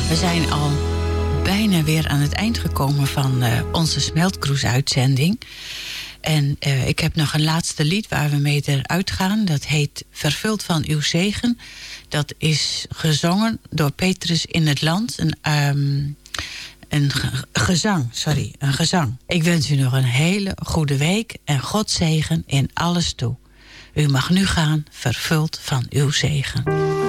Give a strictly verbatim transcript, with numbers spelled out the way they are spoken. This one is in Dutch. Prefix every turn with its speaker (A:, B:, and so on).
A: We zijn al bijna weer aan het eind gekomen van uh, onze Smeltkroes-uitzending. En uh, ik heb nog een laatste lied waar we mee eruit gaan. Dat heet Vervuld van uw zegen. Dat is gezongen door Petrus in het Land. Een, um, een ge- gezang, sorry, een gezang. Ik wens u nog een hele goede week en God zegen in alles toe. U mag nu gaan, vervuld van uw zegen.